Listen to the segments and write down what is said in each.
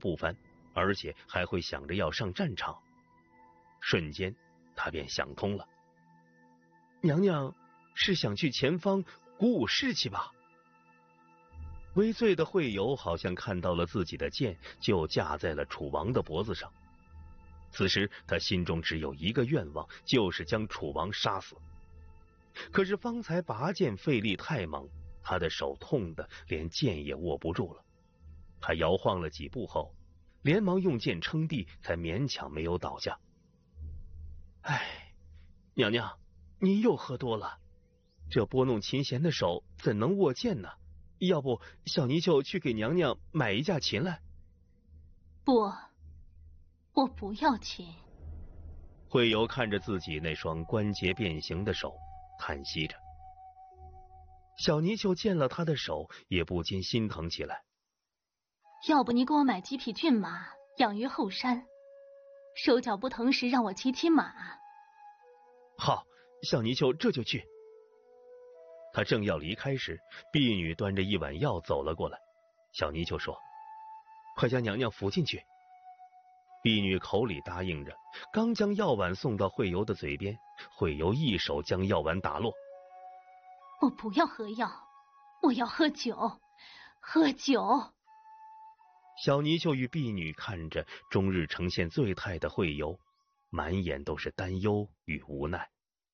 不凡，而且还会想着要上战场。瞬间他便想通了，娘娘是想去前方鼓舞士气吧？微醉的惠友好像看到了自己的剑就架在了楚王的脖子上，此时他心中只有一个愿望，就是将楚王杀死。可是方才拔剑费力太猛，他的手痛得连剑也握不住了。他摇晃了几步后，连忙用剑撑地，才勉强没有倒下。哎，娘娘，您又喝多了，这拨弄琴弦的手怎能握剑呢？要不小泥鳅去给娘娘买一架琴来？ 不，我不要琴。 惠友看着自己那双关节变形的手，叹息着。小泥鳅见了他的手，也不禁心疼起来。 要不你给我买几匹骏马，养于后山，手脚不疼时让我骑骑马。 好，小泥鳅这就去。他正要离开时，婢女端着一碗药走了过来。小泥鳅说：“快将娘娘扶进去。”婢女口里答应着，刚将药碗送到惠友的嘴边，惠友一手将药碗打落。 我不要喝药，我要喝酒，喝酒。 小泥鳅与婢女看着终日呈现醉态的惠友，满眼都是担忧与无奈。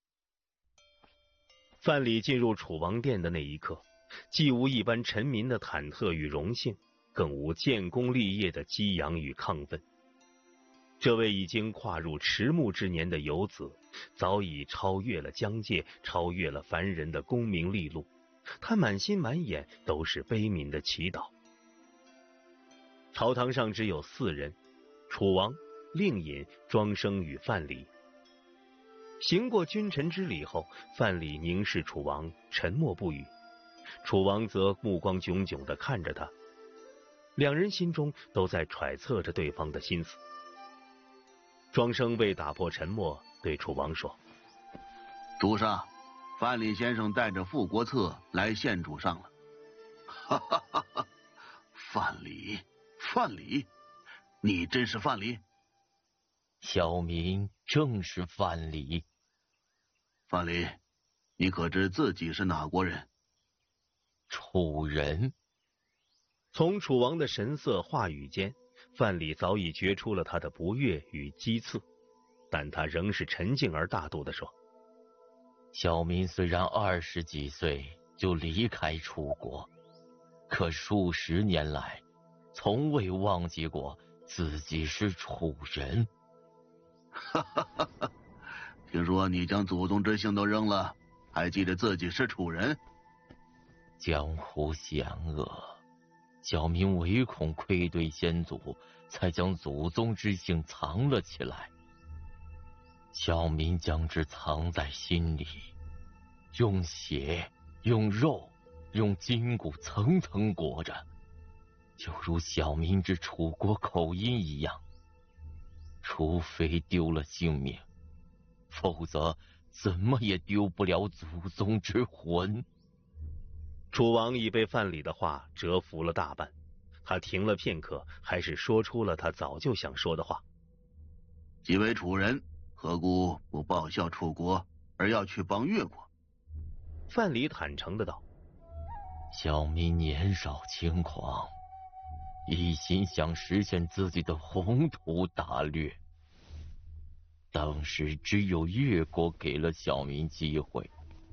范蠡进入楚王殿的那一刻，既无一般臣民的忐忑与荣幸，更无建功立业的激扬与亢奋。这位已经跨入迟暮之年的游子，早已超越了疆界，超越了凡人的功名利禄，他满心满眼都是悲悯的祈祷。朝堂上只有4人：楚王、令尹、庄生与范蠡。行过君臣之礼后，范蠡凝视楚王，沉默不语。楚王则目光炯炯地看着他，两人心中都在揣测着对方的心思。庄生为打破沉默，对楚王说：“ 主上，范蠡先生带着副国策来献主上了。”哈哈哈哈！范蠡，你真是范蠡？ 小民正是范蠡。 范蠡，你可知自己是哪国人？ 楚人。 从楚王的神色话语间，范蠡早已觉出了他的不悦与讥刺，但他仍是沉静而大度地说：“ 小民虽然20几岁就离开楚国，可数十年来，从未忘记过自己是楚人。” 哈哈哈哈！听说你将祖宗之姓都扔了，还记得自己是楚人？ 江湖险恶，小民唯恐愧对先祖，才将祖宗之姓藏了起来。小民将之藏在心里，用血、用肉、用筋骨层层裹着，就如小民之楚国口音一样。除非丢了性命，否则怎么也丢不了祖宗之魂。 楚王已被范蠡的话折服了大半，他停了片刻，还是说出了他早就想说的话：“ 既为楚人，何故不报效楚国，而要去帮越国？” 范蠡坦诚的道：“ 小民年少轻狂，一心想实现自己的宏图大略。当时只有越国给了小民机会。”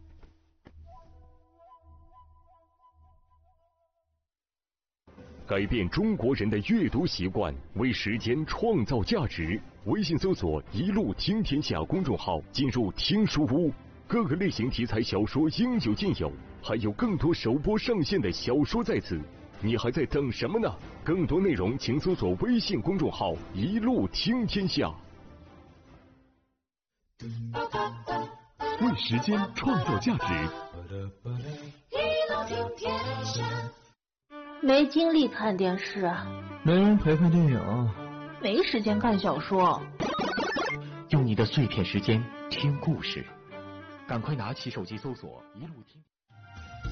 改变中国人的阅读习惯，为时间创造价值。微信搜索“一路听天下”公众号，进入听书屋，各个类型题材小说应有尽有，还有更多首播上线的小说在此。你还在等什么呢？更多内容请搜索微信公众号“一路听天下”。为时间创造价值。 一路听天下。 没精力看电视， 没人陪看电影， 没时间看小说。 用你的碎片时间听故事，赶快拿起手机搜索“一路听”。